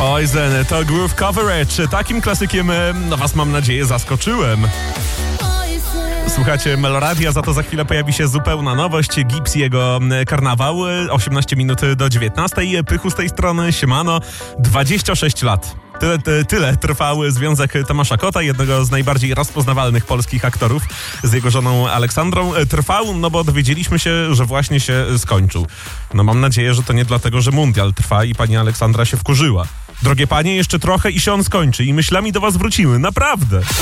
Poison to Groove Coverage. Takim klasykiem was, mam nadzieję, zaskoczyłem. Słuchacie Meloradia, za to za chwilę pojawi się zupełna nowość. Gips i jego karnawał. 18 minut do 19. Pychu z tej strony, siemano. 26 lat. Tyle trwał związek Tomasza Kota, jednego z najbardziej rozpoznawalnych polskich aktorów, z jego żoną Aleksandrą. Trwał, no bo dowiedzieliśmy się, że właśnie się skończył. No mam nadzieję, że to nie dlatego, że mundial trwa i pani Aleksandra się wkurzyła. Drogie panie, jeszcze trochę i się on skończy i myślami do was wrócimy, naprawdę.